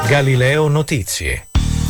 Galileo Notizie.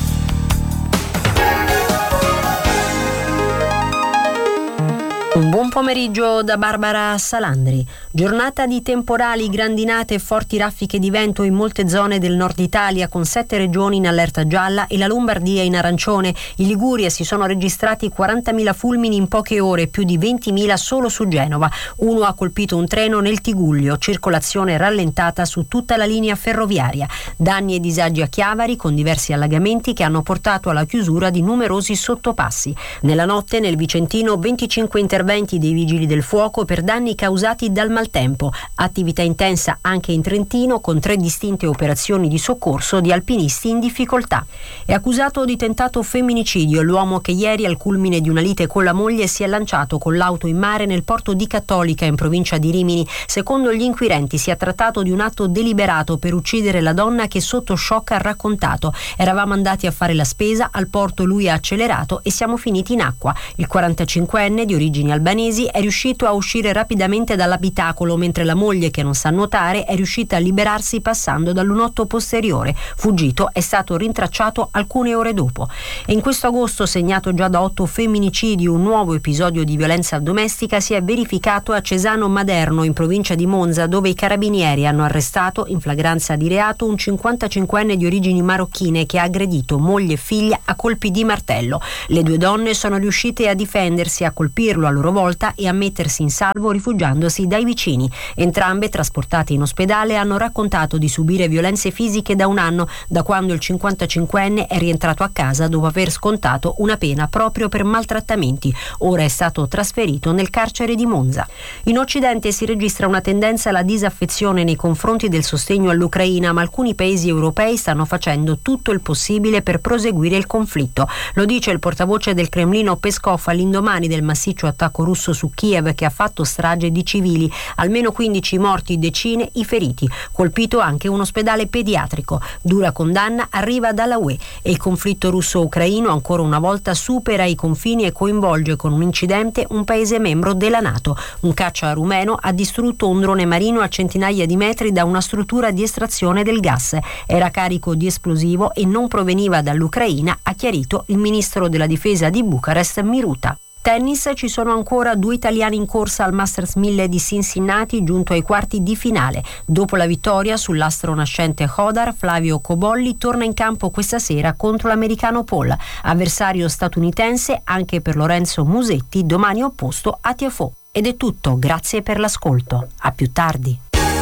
Un buon pomeriggio da Barbara Salandri. Giornata di temporali, grandinate e forti raffiche di vento in molte zone del nord Italia, con 7 regioni in allerta gialla e la Lombardia in arancione. In Liguria si sono registrati 40.000 fulmini in poche ore, più di 20.000 solo su Genova. Uno ha colpito un treno nel Tigullio, circolazione rallentata su tutta la linea ferroviaria. Danni e disagi a Chiavari, con diversi allagamenti che hanno portato alla chiusura di numerosi sottopassi. Nella notte nel Vicentino 25 interventi dei vigili del fuoco per danni causati dal maltempo. Attività intensa anche in Trentino, con 3 distinte operazioni di soccorso di alpinisti in difficoltà. È accusato di tentato femminicidio l'uomo che ieri, al culmine di una lite con la moglie, si è lanciato con l'auto in mare nel porto di Cattolica, in provincia di Rimini. Secondo gli inquirenti si è trattato di un atto deliberato per uccidere la donna che sotto shock ha raccontato: eravamo andati a fare la spesa, al porto lui ha accelerato e siamo finiti in acqua. Il 45enne, di origini albanesi, è riuscito a uscire rapidamente dall'abitacolo, mentre la moglie, che non sa nuotare, è riuscita a liberarsi passando dal lunotto posteriore. Fuggito, è stato rintracciato alcune ore dopo. E in questo agosto, segnato già da 8 femminicidi, un nuovo episodio di violenza domestica si è verificato a Cesano Maderno, in provincia di Monza, dove i carabinieri hanno arrestato in flagranza di reato un 55enne di origini marocchine che ha aggredito moglie e figlia a colpi di martello. Le 2 donne sono riuscite a difendersi, a colpirlo a loro volta e a mettersi in salvo rifugiandosi dai vicini. Entrambe, trasportate in ospedale, hanno raccontato di subire violenze fisiche da un anno, da quando il 55enne è rientrato a casa dopo aver scontato una pena proprio per maltrattamenti. Ora è stato trasferito nel carcere di Monza. In Occidente si registra una tendenza alla disaffezione nei confronti del sostegno all'Ucraina, ma alcuni paesi europei stanno facendo tutto il possibile per proseguire il conflitto. Lo dice il portavoce del Cremlino Peskov all'indomani del massiccio attacco russo su Kiev, che ha fatto strage di civili, almeno 15 morti, decine i feriti, colpito anche un ospedale pediatrico. Dura condanna arriva dalla UE e il conflitto russo-ucraino ancora una volta supera i confini e coinvolge con un incidente un paese membro della NATO. Un caccia rumeno ha distrutto un drone marino a centinaia di metri da una struttura di estrazione del gas. Era carico di esplosivo e non proveniva dall'Ucraina, ha chiarito il ministro della difesa di Bucarest, Miruta. Tennis, ci sono ancora 2 italiani in corsa al Masters 1000 di Cincinnati, giunto ai quarti di finale. Dopo la vittoria sull'astro nascente Hodar, Flavio Cobolli torna in campo questa sera contro l'americano Paul, avversario statunitense anche per Lorenzo Musetti, domani opposto a Tiafoe. Ed è tutto, grazie per l'ascolto. A più tardi.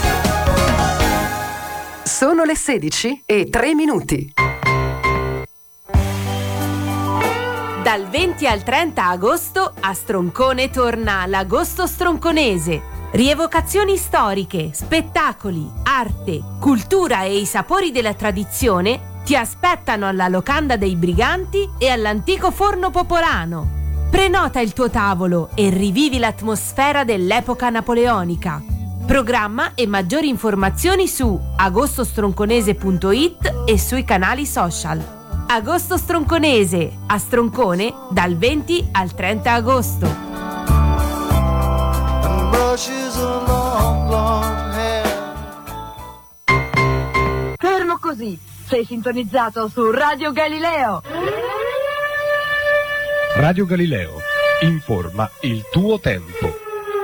Sono le 16:03. Dal 20 al 30 agosto a Stroncone torna l'Agosto Stronconese. Rievocazioni storiche, spettacoli, arte, cultura e i sapori della tradizione ti aspettano alla Locanda dei Briganti e all'antico Forno Popolano. Prenota il tuo tavolo e rivivi l'atmosfera dell'epoca napoleonica. Programma e maggiori informazioni su agostostronconese.it e sui canali social. Agosto Stronconese, a Stroncone, dal 20 al 30 agosto. Fermo così, sei sintonizzato su Radio Galileo. Radio Galileo, informa il tuo tempo.